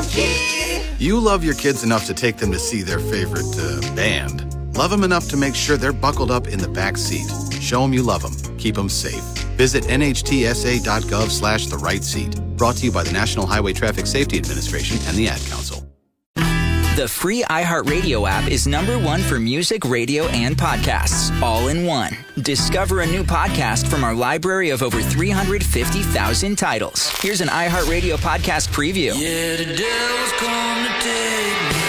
You love your kids enough to take them to see their favorite band. Love them enough to make sure they're buckled up in the back seat. Show them you love them. Keep them safe. Visit nhtsa.gov/the right seat. Brought to you by the National Highway Traffic Safety Administration and the Ad Council. The free iHeartRadio app is #1 for music, radio, and podcasts, all in one. Discover a new podcast from our library of over 350,000 titles. Here's an iHeartRadio podcast preview. Yeah, the devil's come to take me.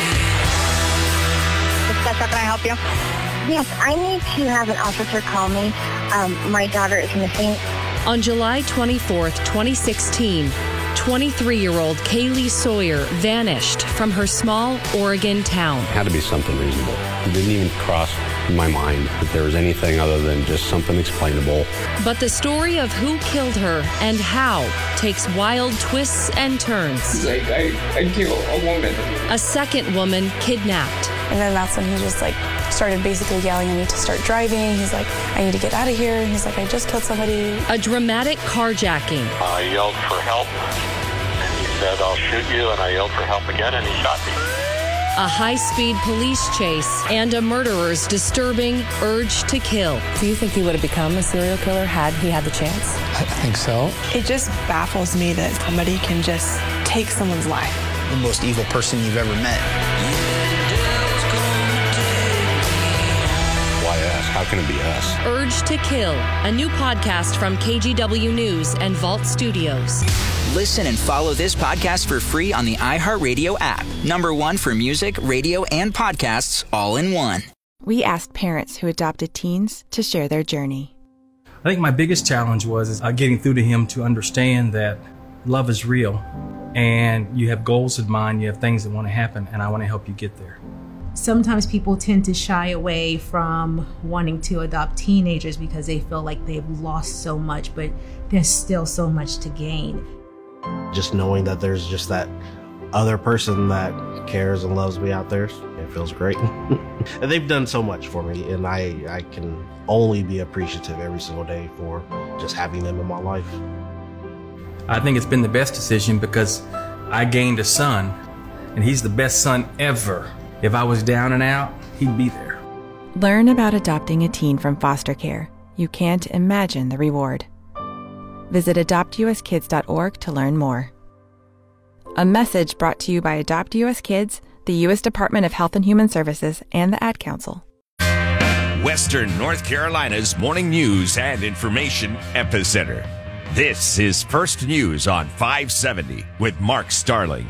How can I help you? Yes, I need to have an officer call me. My daughter is missing. On July 24th, 2016, 23-year-old Kaylee Sawyer vanished from her small Oregon town. It had to be something reasonable. It didn't even cross my mind that there was anything other than just something explainable. But the story of who killed her and how takes wild twists and turns. Like, I killed a woman. A second woman kidnapped. And then that's when he just started basically yelling at me to start driving. He's like, I need to get out of here. He's like, I just killed somebody. A dramatic carjacking. I yelled for help, and he said, I'll shoot you, and I yelled for help again, and he shot me. A high-speed police chase and a murderer's disturbing urge to kill. Do you think he would have become a serial killer had he had the chance? I think so. It just baffles me that somebody can just take someone's life. The most evil person you've ever met. How can it be us? Urge to Kill, a new podcast from KGW News and Vault Studios. Listen and follow this podcast for free on the iHeartRadio app. #1 for music, radio, and podcasts, all in one. We asked parents who adopted teens to share their journey. I think my biggest challenge was getting through to him to understand that love is real and you have goals in mind, you have things that want to happen, and I want to help you get there. Sometimes people tend to shy away from wanting to adopt teenagers because they feel like they've lost so much, but there's still so much to gain. Just knowing that there's just that other person that cares and loves me out there, it feels great. And they've done so much for me, and I can only be appreciative every single day for just having them in my life. I think it's been the best decision because I gained a son, and he's the best son ever. If I was down and out, he'd be there. Learn about adopting a teen from foster care. You can't imagine the reward. Visit adoptuskids.org to learn more. A message brought to you by Adopt US Kids, the U.S. Department of Health and Human Services, and the Ad Council. Western North Carolina's morning news and information epicenter. This is First News on 570 with Mark Starling.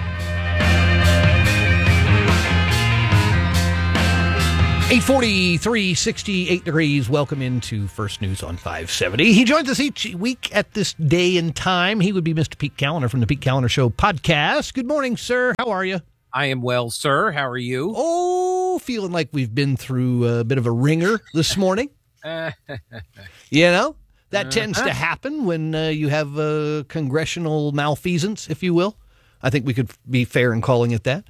8:43, 68 degrees. Welcome into First News on 570. He joins us each week at this day and time. He would be Mr. Pete Callender from the Pete Callender Show podcast. Good morning, sir. How are you? I am well, sir. How are you? Oh, feeling like we've been through a bit of a ringer this morning. You know, that tends to happen when you have congressional malfeasance, if you will. I think we could be fair in calling it that.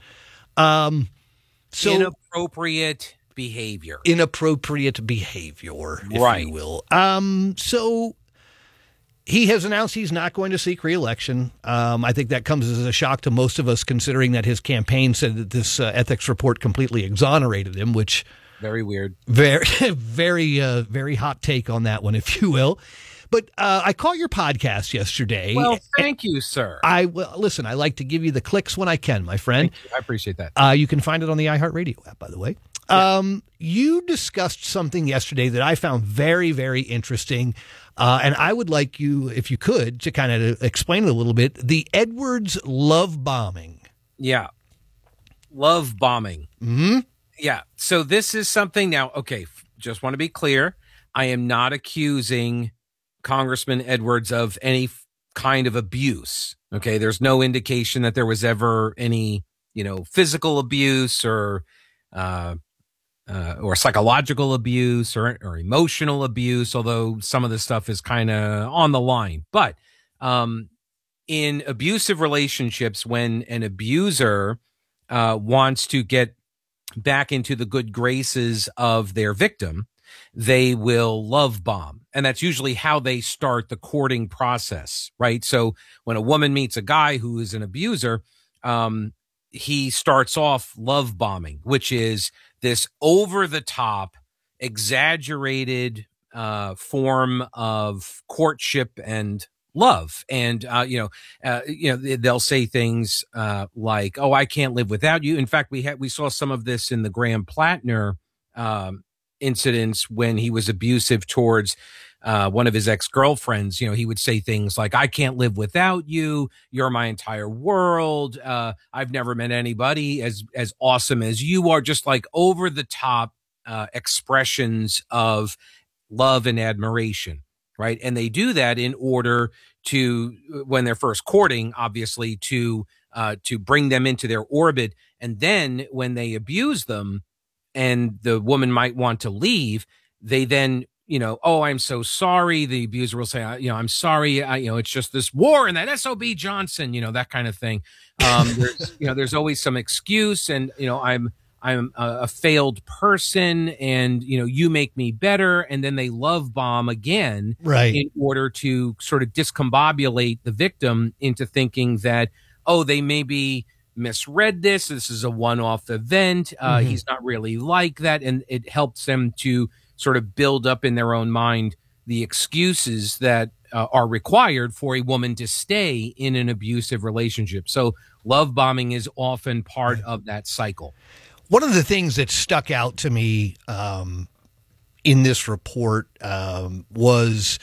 Inappropriate behavior, if right. you will. So he has announced he's not going to seek re-election. I think that comes as a shock to most of us, considering that his campaign said that this ethics report completely exonerated him, which very weird, very, very hot take on that one, if you will. But I caught your podcast yesterday. Well, thank you, sir. Listen, I like to give you the clicks when I can, my friend. Thank you. I appreciate that. You can find it on the iHeartRadio app, by the way. Yeah. You discussed something yesterday that I found very, very interesting. And I would like you, if you could, to kind of explain it a little bit. The Edwards love bombing. Yeah. Love bombing. Mm-hmm. Yeah. So this is something now. Okay. Just want to be clear. I am not accusing Congressman Edwards of any kind of abuse. Okay. There's no indication that there was ever any, physical abuse or psychological abuse or emotional abuse, although some of this stuff is kind of on the line. But in abusive relationships, when an abuser wants to get back into the good graces of their victim, they will love bomb. And that's usually how they start the courting process, right? So when a woman meets a guy who is an abuser, he starts off love bombing, which is this over the top, exaggerated form of courtship and love. And, they'll say things like, oh, I can't live without you. In fact, we saw some of this in the Graham Plattner incidents when he was abusive towards one of his ex-girlfriends. He would say things like, I can't live without you. You're my entire world. I've never met anybody as awesome as you are. Just like over the top expressions of love and admiration. Right. And they do that in order to, when they're first courting, obviously to bring them into their orbit. And then when they abuse them and the woman might want to leave, they then, oh, I'm so sorry. The abuser will say, I'm sorry. It's just this war and that SOB Johnson, that kind of thing. There's always some excuse and, I'm a failed person and, you make me better. And then they love bomb again, right, in order to sort of discombobulate the victim into thinking that, oh, they maybe misread this. This is a one-off event. He's not really like that. And it helps them to sort of build up in their own mind the excuses that are required for a woman to stay in an abusive relationship. So love bombing is often part of that cycle. One of the things that stuck out to me in this report was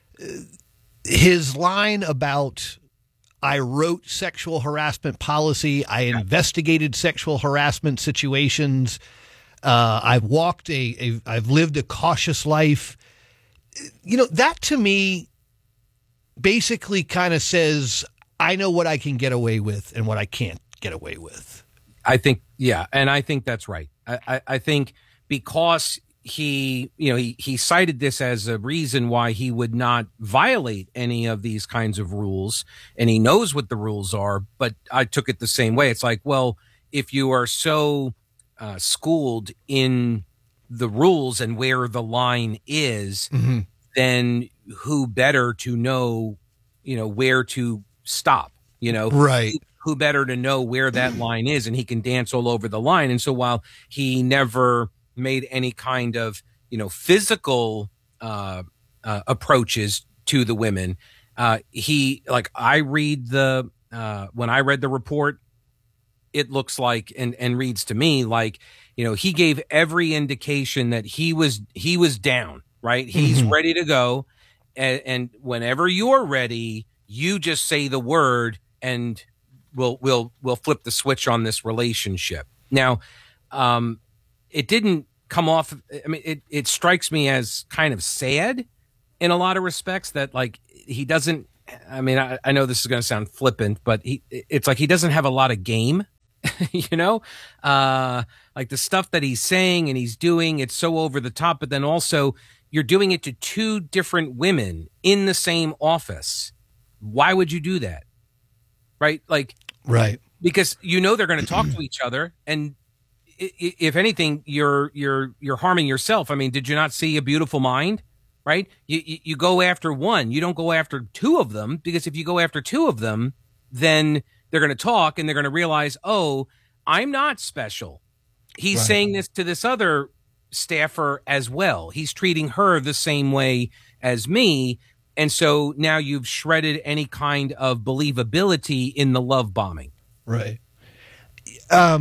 his line about, I wrote sexual harassment policy, I investigated sexual harassment situations, I've lived a cautious life. That to me basically kind of says, I know what I can get away with and what I can't get away with. I think, and I think that's right. I think because he cited this as a reason why he would not violate any of these kinds of rules, and he knows what the rules are, but I took it the same way. It's like, well, if you are so schooled in the rules and where the line is, then who better to know, where to stop, right. Who better to know where that line is, and he can dance all over the line. And so while he never made any kind of, physical approaches to the women, when I read the report, it looks like and reads to me like, he gave every indication that he was down, right? He's ready to go. And whenever you're ready, you just say the word and we'll flip the switch on this relationship. Now, it didn't come off. I mean, it strikes me as kind of sad in a lot of respects that like he doesn't. I mean, I know this is going to sound flippant, but it's like he doesn't have a lot of game. Like the stuff that he's saying and he's doing, it's so over the top. But then also, you're doing it to two different women in the same office. Why would you do that? Right? Like, right. Because they're going to talk to each other, and if anything, you're harming yourself. I mean, did you not see A Beautiful Mind? Right? You go after one, you don't go after two of them, because if you go after two of them, then they're going to talk and they're going to realize, oh, I'm not special. He's saying this to this other staffer as well. He's treating her the same way as me. And so now you've shredded any kind of believability in the love bombing. Right. I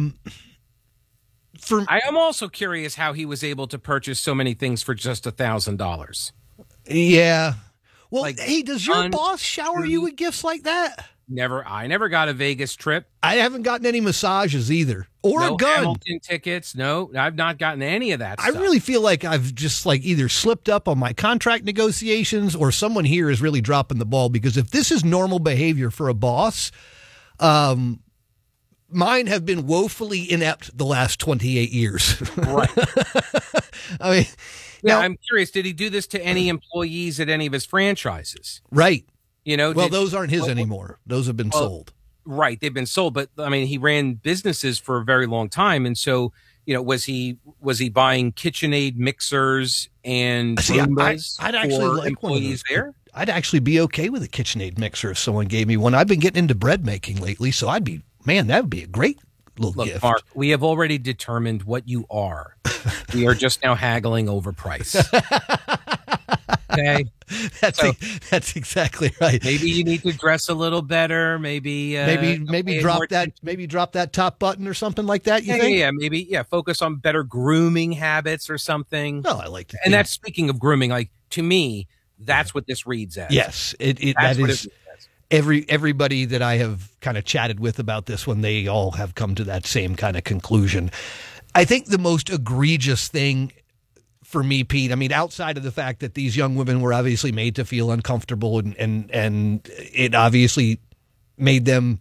am also curious how he was able to purchase so many things for just $1,000. Yeah. Well, like, hey, does your boss shower you with gifts like that? Never. I never got a Vegas trip. I haven't gotten any massages either, or a gun. Hamilton tickets. No, I've not gotten any of that stuff. I really feel like I've just like either slipped up on my contract negotiations, or someone here is really dropping the ball. Because if this is normal behavior for a boss, mine have been woefully inept the last 28 years. Right. I mean, now, I'm curious. Did he do this to any employees at any of his franchises? Right. Well, those aren't his anymore. Those have been sold. Right. They've been sold. But I mean, he ran businesses for a very long time. And so, was he buying KitchenAid mixers and Roombas I'd actually for like employees there? I'd actually be okay with a KitchenAid mixer if someone gave me one. I've been getting into bread making lately, so I'd be Man, that would be a great little gift. Mark, we have already determined what you are. We are just now haggling over price. Okay, that's exactly right. Maybe you need to dress a little better. Maybe drop that top button or something like that. You think? Yeah, maybe focus on better grooming habits or something. Well, I like to. And that's speaking of grooming. Like to me, that's what this reads as. Yes, that is. Everybody that I have kind of chatted with about this one, they all have come to that same kind of conclusion. I think the most egregious thing for me, Pete, I mean, outside of the fact that these young women were obviously made to feel uncomfortable and it obviously made them,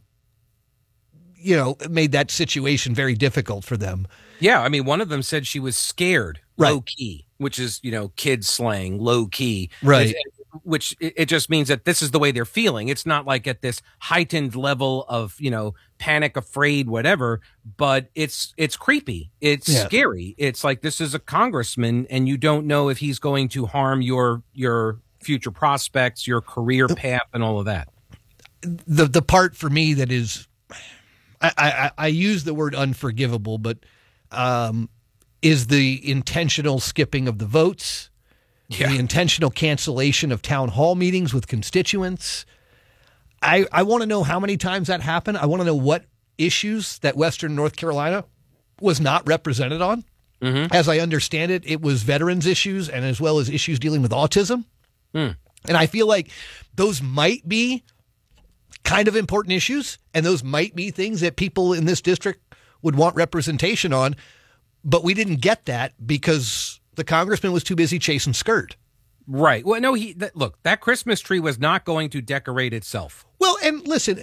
made that situation very difficult for them. Yeah. I mean, one of them said she was scared, low key, which is, kids slang, low key. Right. Which it just means that this is the way they're feeling. It's not like at this heightened level of, panic, afraid, whatever, but it's creepy. It's scary. It's like, this is a congressman and you don't know if he's going to harm your future prospects, your career path and all of that. The part for me that is, I use the word unforgivable, but is the intentional skipping of the votes. Yeah. The intentional cancellation of town hall meetings with constituents. I want to know how many times that happened. I want to know what issues that Western North Carolina was not represented on. Mm-hmm. As I understand it, it was veterans issues and as well as issues dealing with autism. And I feel like those might be kind of important issues, and those might be things that people in this district would want representation on, but we didn't get that because the congressman was too busy chasing skirt. Right. Well, no, look, that Christmas tree was not going to decorate itself. Well, and listen,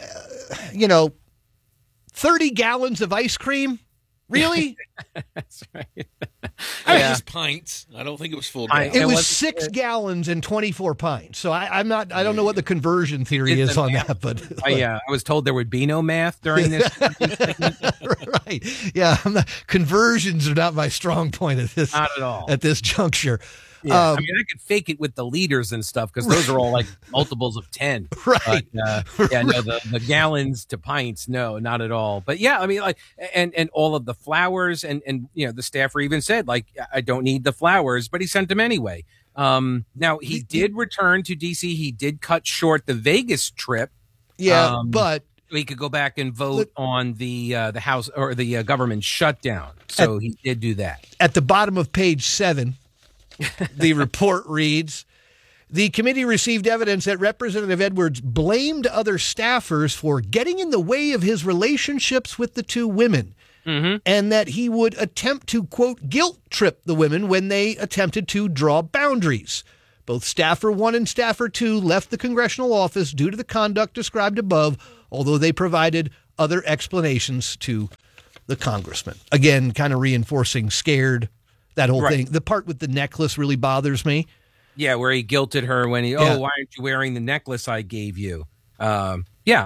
30 gallons of ice cream? Really? That's right. I was just pints. I don't think it was full gallons. It was 6 gallons and 24 pints. So I don't know what the conversion theory is on that, but I was told there would be no math during this. Right. Yeah. Conversions are not my strong point not at all. At this juncture. Yeah. I could fake it with the liters and stuff because those are all like multiples of 10. Right. But, the gallons to pints, no, not at all. But yeah, I mean, like, and all of the flowers and the staffer even said, like, I don't need the flowers, but he sent them anyway. Now he did return to DC. He did cut short the Vegas trip. Yeah, but he could go back and vote on the House or the government shutdown. So he did do that. At the bottom of page 7. The report reads, the committee received evidence that Representative Edwards blamed other staffers for getting in the way of his relationships with the two women, and that he would attempt to, quote, guilt trip the women when they attempted to draw boundaries. Both Staffer 1 and Staffer 2 left the congressional office due to the conduct described above, although they provided other explanations to the congressman. Again, kind of reinforcing scared. That whole thing. The part with the necklace really bothers me. Yeah, where he guilted her when why aren't you wearing the necklace I gave you? That's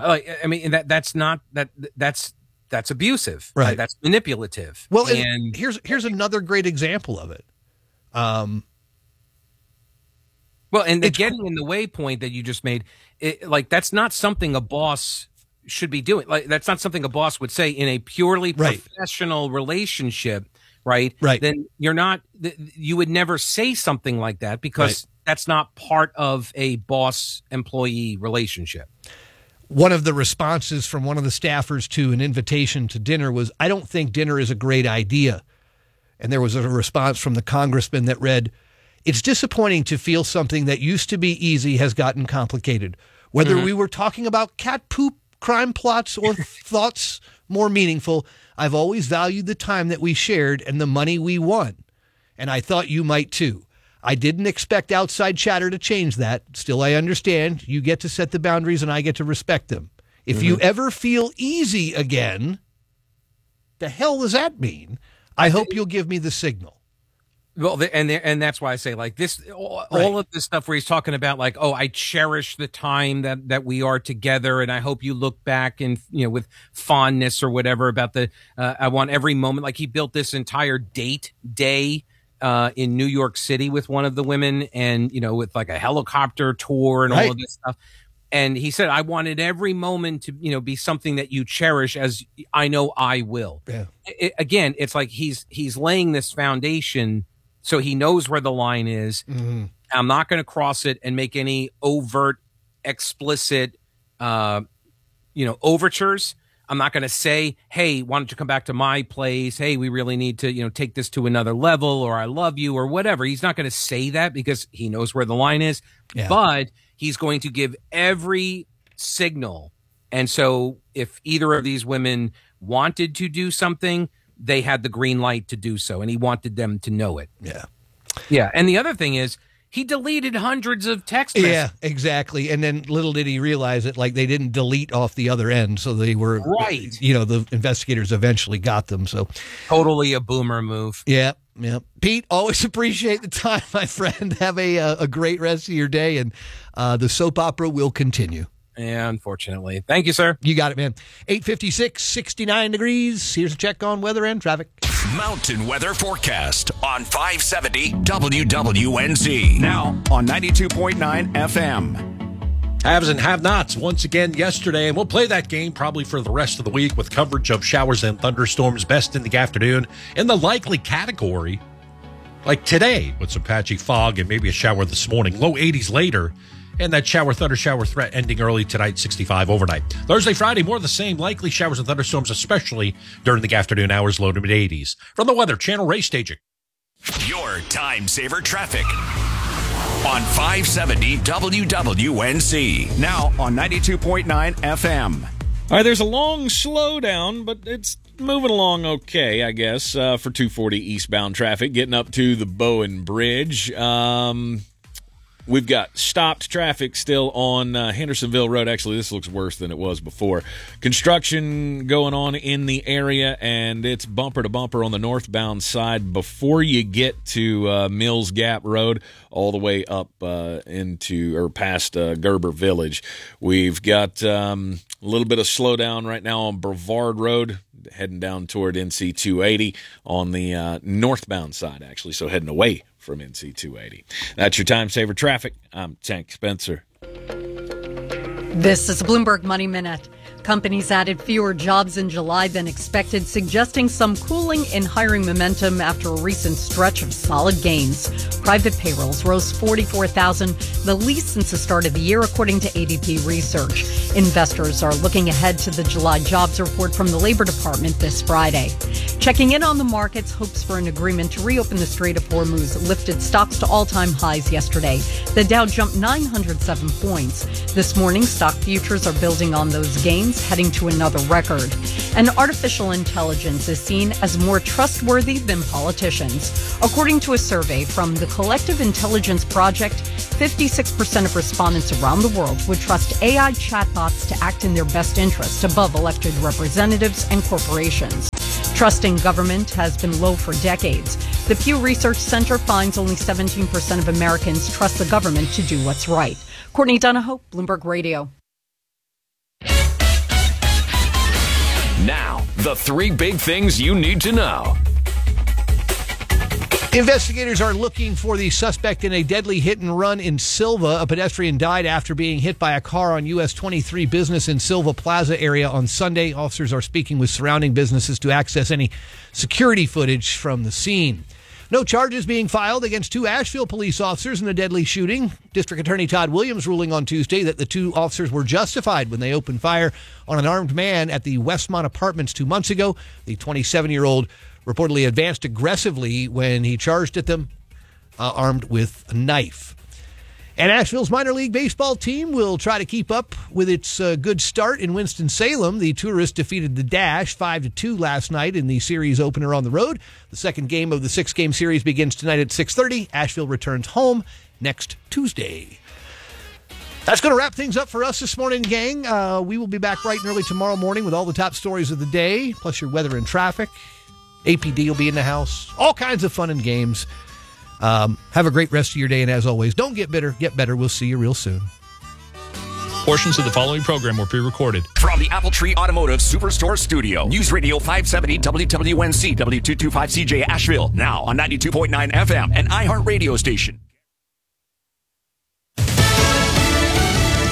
abusive. Right. That's manipulative. Well, and here's another great example of it. And the getting in the way point that you just made, that's not something a boss should be doing. Like, that's not something a boss would say in a purely professional relationship. Right. Then you would never say something like that because that's not part of a boss-employee relationship. One of the responses from one of the staffers to an invitation to dinner was, I don't think dinner is a great idea. And there was a response from the congressman that read, it's disappointing to feel something that used to be easy has gotten complicated. Whether we were talking about cat poop, crime plots, or thoughts more meaningful, I've always valued the time that we shared and the money we won. And I thought you might too. I didn't expect outside chatter to change that. Still, I understand. You get to set the boundaries and I get to respect them. If you ever feel easy again, the hell does that mean? I hope you'll give me the signal. Well, and that's why I say, like, this, all of this stuff where he's talking about, like, oh, I cherish the time that we are together, and I hope you look back and, with fondness or whatever about I want every moment. Like, he built this entire day in New York City with one of the women, and with like a helicopter tour and all of this stuff. And he said, I wanted every moment to, be something that you cherish, as I know I will. Yeah. Again, it's like he's laying this foundation so he knows where the line is. Mm-hmm. I'm not going to cross it and make any overt, explicit, overtures. I'm not going to say, hey, why don't you come back to my place? Hey, we really need to, take this to another level, or I love you, or whatever. He's not going to say that because he knows where the line is. Yeah. But he's going to give every signal. And so if either of these women wanted to do something, they had the green light to do so. And he wanted them to know it. Yeah. Yeah. And the other thing is, he deleted hundreds of text messages. Yeah, exactly. And then little did he realize it, like they didn't delete off the other end. So they were, right. The investigators eventually got them. So totally a boomer move. Yeah. Yeah. Pete, always appreciate the time, my friend. Have a great rest of your day. And the soap opera will continue. Yeah, unfortunately. Thank you, sir. You got it, man. 8:56, 69 degrees. Here's a check on weather and traffic. Mountain weather forecast on 570 WWNZ. Now on 92.9 FM. Haves and have-nots once again yesterday, and we'll play that game probably for the rest of the week with coverage of showers and thunderstorms best in the afternoon. In the likely category, like today with some patchy fog and maybe a shower this morning, low 80s later. And that thunder shower threat ending early tonight, 65 overnight. Thursday, Friday, more of the same. Likely showers and thunderstorms, especially during the afternoon hours, low to mid-80s. From the Weather Channel Race Staging. Your time saver traffic on 570 WWNC. Now on 92.9 FM. All right, there's a long slowdown, but it's moving along okay, I guess, for 240 eastbound traffic, getting up to the Bowen Bridge. We've got stopped traffic still on Hendersonville Road. Actually, this looks worse than it was before. Construction going on in the area, and it's bumper to bumper on the northbound side before you get to Mills Gap Road, all the way up into or past Gerber Village. We've got a little bit of slowdown right now on Brevard Road, heading down toward NC 280 on the northbound side, actually, so heading away from NC 280. That's your time saver traffic. I'm Tank Spencer. This is Bloomberg Money Minute. Companies added fewer jobs in July than expected, suggesting some cooling in hiring momentum after a recent stretch of solid gains. Private payrolls rose 44,000, the least since the start of the year, according to ADP research. Investors are looking ahead to the July jobs report from the Labor Department this Friday. Checking in on the markets, hopes for an agreement to reopen the Strait of Hormuz lifted stocks to all-time highs yesterday. The Dow jumped 907 points. This morning, stock futures are building on those gains, heading to another record. And artificial intelligence is seen as more trustworthy than politicians. According to a survey from the Collective Intelligence Project, 56% of respondents around the world would trust AI chatbots to act in their best interest above elected representatives and corporations. Trust in government has been low for decades. The Pew Research Center finds only 17% of Americans trust the government to do what's right. Courtney Donahoe, Bloomberg Radio. Now, the three big things you need to know. Investigators are looking for the suspect in a deadly hit and run in Silva. A pedestrian died after being hit by a car on US 23 Business in Silva Plaza area on Sunday. Officers are speaking with surrounding businesses to access any security footage from the scene. No charges being filed against two Asheville police officers in a deadly shooting. District Attorney Todd Williams ruling on Tuesday that the two officers were justified when they opened fire on an armed man at the Westmont Apartments 2 months ago. The 27-year-old reportedly advanced aggressively when he charged at them, armed with a knife. And Asheville's minor league baseball team will try to keep up with its good start in Winston-Salem. The Tourists defeated the Dash 5-2 last night in the series opener on the road. The second game of the 6-game series begins tonight at 6:30. Asheville returns home next Tuesday. That's going to wrap things up for us this morning, gang. We will be back bright and early tomorrow morning with all the top stories of the day, plus your weather and traffic. APD will be in the house. All kinds of fun and games. Have a great rest of your day, and as always, don't get bitter, get better. We'll see you real soon. Portions of the following program were pre-recorded. From the Apple Tree Automotive Superstore Studio, News Radio 570 WWNC W225CJ Asheville, now on 92.9 FM, an iHeart radio station.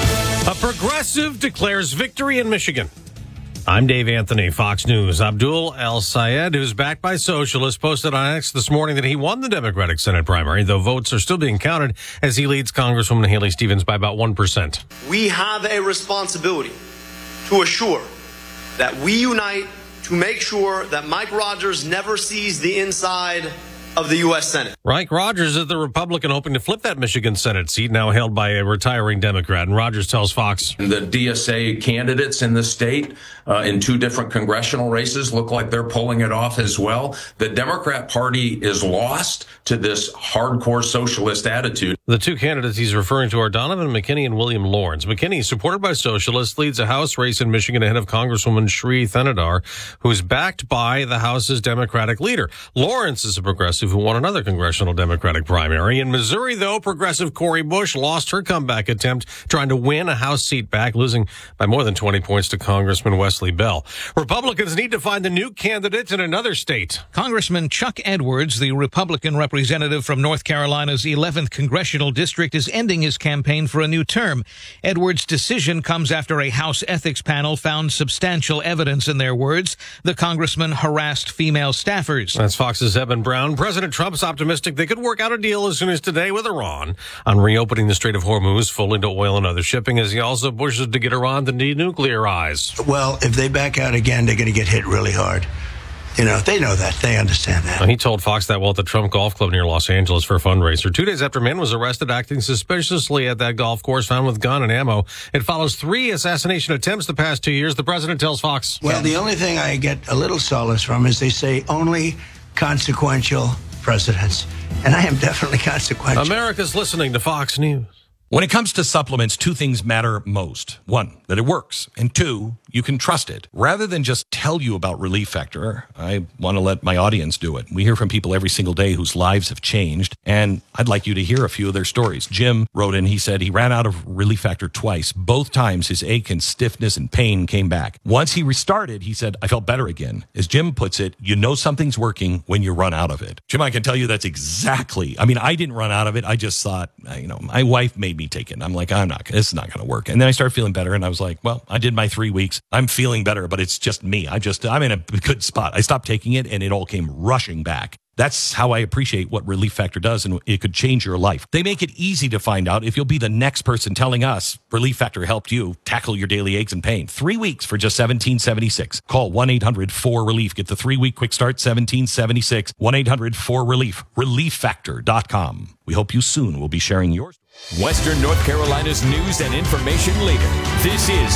A progressive declares victory in Michigan. I'm Dave Anthony, Fox News. Abdul El-Sayed, who's backed by socialists, posted on X this morning that he won the Democratic Senate primary, though votes are still being counted as he leads Congresswoman Haley Stevens by about 1%. We have a responsibility to assure that we unite to make sure that Mike Rogers never sees the inside of the U.S. Senate. Mike Rogers is the Republican hoping to flip that Michigan Senate seat, now held by a retiring Democrat. And Rogers tells Fox. The DSA candidates in the state in two different congressional races look like they're pulling it off as well. The Democrat Party is lost to this hardcore socialist attitude. The two candidates he's referring to are Donovan McKinney and William Lawrence. McKinney, supported by socialists, leads a House race in Michigan ahead of Congresswoman Sri Thanedar, who's backed by the House's Democratic leader. Lawrence is a progressive who won another congressional Democratic primary. In Missouri, though, progressive Cori Bush lost her comeback attempt trying to win a House seat back, losing by more than 20 points to Congressman Wesley Bell. Republicans need to find the new candidate in another state. Congressman Chuck Edwards, the Republican representative from North Carolina's 11th congressional district, is ending his campaign for a new term. Edwards' decision comes after a House ethics panel found substantial evidence, in their words, the congressman harassed female staffers. That's Fox's Eben Brown. President Trump's optimistic they could work out a deal as soon as today with Iran on reopening the Strait of Hormuz fully to oil and other shipping, as he also pushes to get Iran to denuclearize. Well, if they back out again, they're going to get hit really hard. You know, they know that. They understand that. He told Fox that while at the Trump Golf Club near Los Angeles for a fundraiser. 2 days after a man was arrested acting suspiciously at that golf course, found with gun and ammo. It follows 3 assassination attempts the past 2 years. The president tells Fox. Well, the only thing I get a little solace from is they say only consequential presidents. And I am definitely consequential. America's listening to Fox News. When it comes to supplements, 2 things matter most. 1, that it works. And 2, you can trust it. Rather than just tell you about Relief Factor, I want to let my audience do it. We hear from people every single day whose lives have changed, and I'd like you to hear a few of their stories. Jim wrote in, he said he ran out of Relief Factor twice. Both times his ache and stiffness and pain came back. Once he restarted, he said, I felt better again. As Jim puts it, you know something's working when you run out of it. Jim, I can tell you that's exactly, I mean, I didn't run out of it. I just thought, my wife made me take it. I'm like, this is not going to work. And then I started feeling better, and I was like, well, I did my 3 weeks. I'm feeling better, but it's just me. I'm in a good spot. I stopped taking it, and it all came rushing back. That's how I appreciate what Relief Factor does, and it could change your life. They make it easy to find out if you'll be the next person telling us Relief Factor helped you tackle your daily aches and pain. 3 weeks for just $17.76. Call 1-800-4RELIEF. Get the 3-week quick start, $17.76. 1-800-4RELIEF. ReliefFactor.com. We hope you soon will be sharing yours. Western North Carolina's news and information leader. This is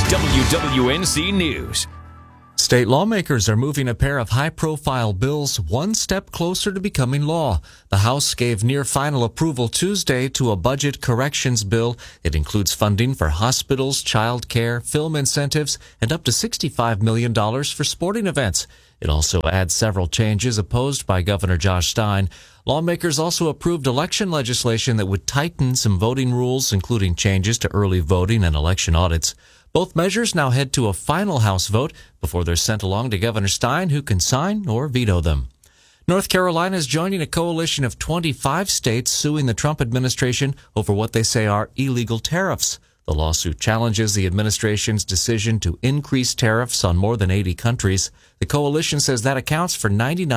WWNC News. State lawmakers are moving a pair of high-profile bills one step closer to becoming law. The House gave near-final approval Tuesday to a budget corrections bill. It includes funding for hospitals, child care, film incentives, and up to $65 million for sporting events. It also adds several changes opposed by Governor Josh Stein. Lawmakers also approved election legislation that would tighten some voting rules, including changes to early voting and election audits. Both measures now head to a final House vote before they're sent along to Governor Stein, who can sign or veto them. North Carolina is joining a coalition of 25 states suing the Trump administration over what they say are illegal tariffs. The lawsuit challenges the administration's decision to increase tariffs on more than 80 countries. The coalition says that accounts for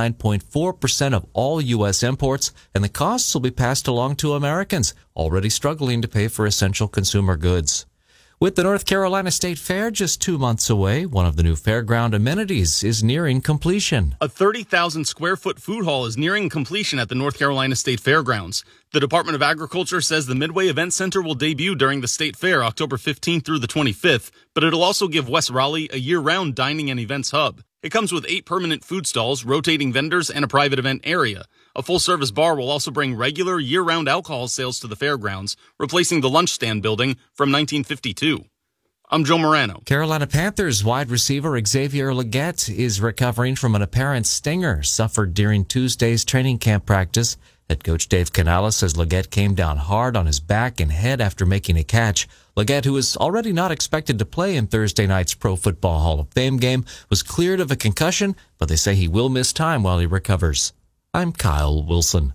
99.4% of all U.S. imports, and the costs will be passed along to Americans, already struggling to pay for essential consumer goods. With the North Carolina State Fair just 2 months away, one of the new fairground amenities is nearing completion. A 30,000-square-foot food hall is nearing completion at the North Carolina State Fairgrounds. The Department of Agriculture says the Midway Event Center will debut during the State Fair October 15th through the 25th, but it'll also give West Raleigh a year-round dining and events hub. It comes with 8 permanent food stalls, rotating vendors, and a private event area. A full-service bar will also bring regular year-round alcohol sales to the fairgrounds, replacing the lunch stand building from 1952. I'm Joe Morano. Carolina Panthers wide receiver Xavier Legette is recovering from an apparent stinger suffered during Tuesday's training camp practice. Head coach Dave Canales says Legette came down hard on his back and head after making a catch. Legette, who is already not expected to play in Thursday night's Pro Football Hall of Fame game, was cleared of a concussion, but they say he will miss time while he recovers. I'm Kyle Wilson.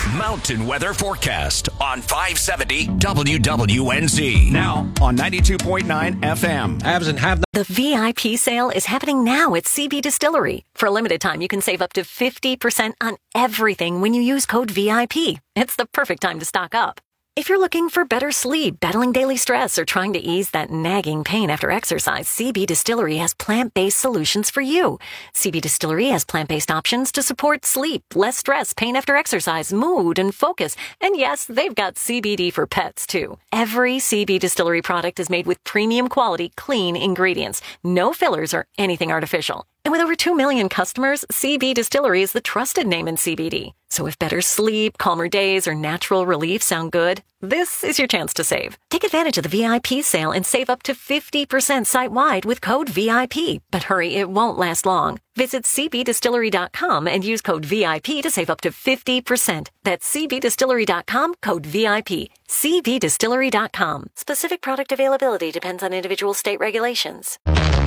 Mountain weather forecast on 570 WWNZ. Now on 92.9 FM. Haves and have not. The VIP sale is happening now at CB Distillery. For a limited time, you can save up to 50% on everything when you use code VIP. It's the perfect time to stock up. If you're looking for better sleep, battling daily stress, or trying to ease that nagging pain after exercise, CB Distillery has plant-based solutions for you. CB Distillery has plant-based options to support sleep, less stress, pain after exercise, mood, and focus. And yes, they've got CBD for pets, too. Every CB Distillery product is made with premium quality, clean ingredients. No fillers or anything artificial. And with over 2 million customers, CB Distillery is the trusted name in CBD. So if better sleep, calmer days, or natural relief sound good, this is your chance to save. Take advantage of the VIP sale and save up to 50% site-wide with code VIP. But hurry, it won't last long. Visit cbdistillery.com and use code VIP to save up to 50%. That's cbdistillery.com, code VIP. cbdistillery.com. Specific product availability depends on individual state regulations.